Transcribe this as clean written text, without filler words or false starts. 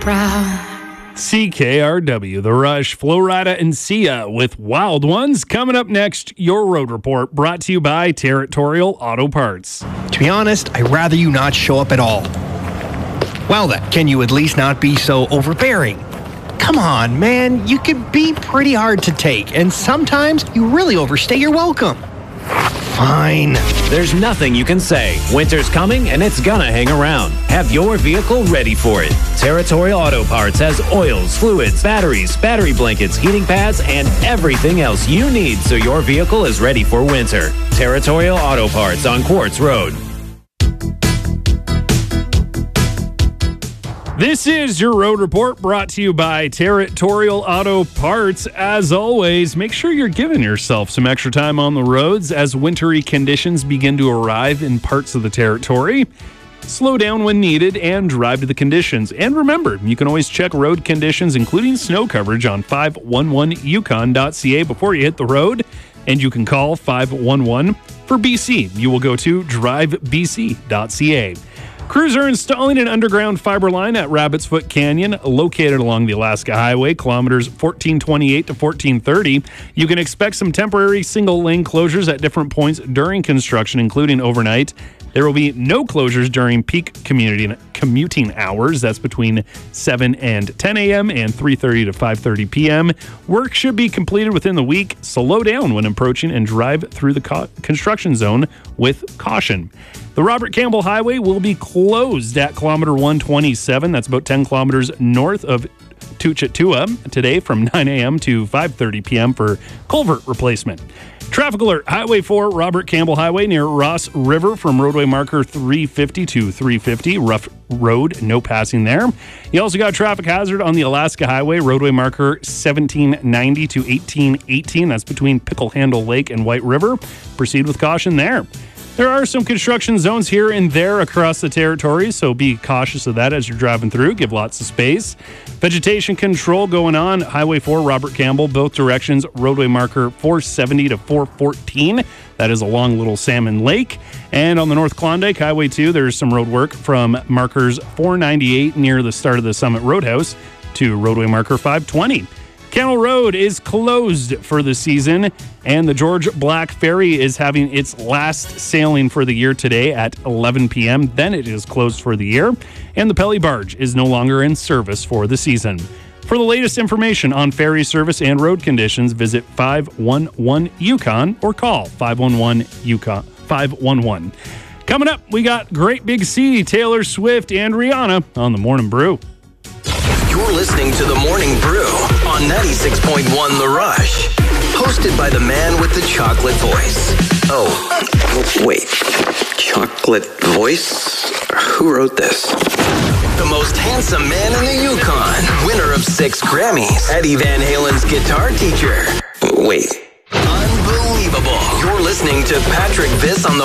proud. CKRW, The Rush, Flo Rida and Sia with Wild Ones. Coming up next, your road report brought to you by Territorial Auto Parts. To be honest, I'd rather you not show up at all. Well then, can you at least not be so overbearing? Come on, man, you can be pretty hard to take, and sometimes you really overstay your welcome. Fine. There's nothing you can say. Winter's coming and it's gonna hang around. Have your vehicle ready for it. Territorial Auto Parts has oils, fluids, batteries, battery blankets, heating pads, and everything else you need so your vehicle is ready for winter. Territorial Auto Parts on Quartz Road. This is your road report brought to you by Territorial Auto Parts. As always, make sure you're giving yourself some extra time on the roads as wintry conditions begin to arrive in parts of the territory. Slow down when needed and drive to the conditions. And remember, you can always check road conditions, including snow coverage, on 511yukon.ca before you hit the road. And you can call 511 for BC. You will go to drivebc.ca. Crews are installing an underground fiber line at Rabbit's Foot Canyon, located along the Alaska Highway, kilometers 1428 to 1430. You can expect some temporary single-lane closures at different points during construction, including overnight. There will be no closures during peak commuting hours. That's between 7 and 10 a.m. and 3:30 to 5:30 p.m. Work should be completed within the week. Slow down when approaching and drive through the construction zone with caution. The Robert Campbell Highway will be closed at kilometer 127. That's about 10 kilometers north of Tuchatua today from 9 a.m. to 5:30 p.m. for culvert replacement. Traffic alert, Highway 4, Robert Campbell Highway near Ross River from roadway marker 350 to 350. Rough road, no passing there. You also got a traffic hazard on the Alaska Highway, roadway marker 1790 to 1818. That's between Pickle Handle Lake and White River. Proceed with caution there. There are some construction zones here and there across the territory, so be cautious of that as you're driving through. Give lots of space. Vegetation control going on. Highway 4, Robert Campbell, both directions. Roadway marker 470 to 414. That is along Little Salmon Lake. And on the North Klondike, Highway 2, there's some road work from markers 498 near the start of the Summit Roadhouse to roadway marker 520. Kennel Road is closed for the season, and the George Black Ferry is having its last sailing for the year today at 11 p.m. Then it is closed for the year, and the Pelly Barge is no longer in service for the season. For the latest information on ferry service and road conditions, visit 511-YUKON or call 511-YUKON. Coming up, we got Great Big Sea, Taylor Swift, and Rihanna on the Morning Brew. You're listening to The Morning Brew on 96.1 The Rush. Hosted by the man with the chocolate voice. Oh, wait. Chocolate voice? Who wrote this? The most handsome man in the Yukon. Winner of 6 Grammys. Eddie Van Halen's guitar teacher. Wait. Unbelievable. You're listening to Patrick Viss on the